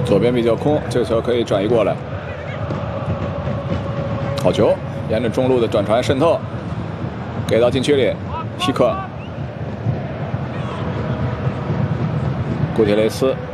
左边比较空，这球可以转移过来。好球，沿着中路的转传渗透，给到禁区里，希克。古铁雷斯